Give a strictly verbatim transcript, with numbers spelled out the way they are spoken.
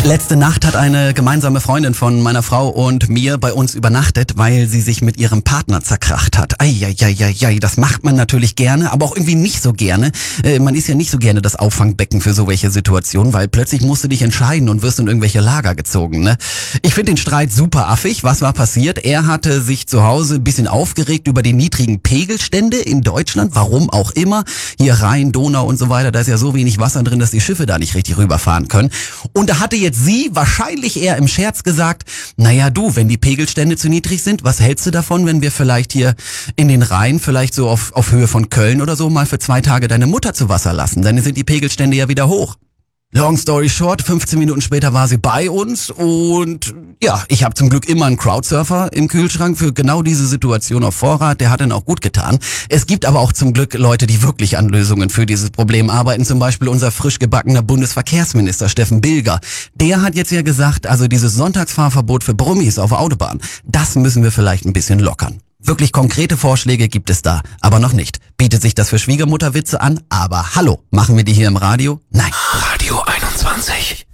Letzte Nacht hat eine gemeinsame Freundin von meiner Frau und mir bei uns übernachtet, weil sie sich mit ihrem Partner zerkracht hat. Eieieiei, das macht man natürlich gerne, aber auch irgendwie nicht so gerne. Äh, man ist ja nicht so gerne das Auffangbecken für so welche Situationen, weil plötzlich musst du dich entscheiden und wirst in irgendwelche Lager gezogen. Ne? Ich finde den Streit super affig. Was war passiert? Er hatte sich zu Hause ein bisschen aufgeregt über die niedrigen Pegelstände in Deutschland, warum auch immer. Hier Rhein, Donau und so weiter, da ist ja so wenig Wasser drin, dass die Schiffe da nicht richtig rüberfahren können. Und da hatte jetzt sie wahrscheinlich eher im Scherz gesagt, naja du, wenn die Pegelstände zu niedrig sind, was hältst du davon, wenn wir vielleicht hier in den Rhein, vielleicht so auf, auf Höhe von Köln oder so, mal für zwei Tage deine Mutter zu Wasser lassen? Dann sind die Pegelstände ja wieder hoch. Long story short, fünfzehn Minuten später war sie bei uns und ja, ich habe zum Glück immer einen Crowdsurfer im Kühlschrank für genau diese Situation auf Vorrat, der hat dann auch gut getan. Es gibt aber auch zum Glück Leute, die wirklich an Lösungen für dieses Problem arbeiten, zum Beispiel unser frisch gebackener Bundesverkehrsminister Steffen Bilger. Der hat jetzt ja gesagt, also dieses Sonntagsfahrverbot für Brummis auf der Autobahn, das müssen wir vielleicht ein bisschen lockern. Wirklich konkrete Vorschläge gibt es da, aber noch nicht. Bietet sich das für Schwiegermutterwitze an? Aber hallo, machen wir die hier im Radio? Nein. Radio einundzwanzig.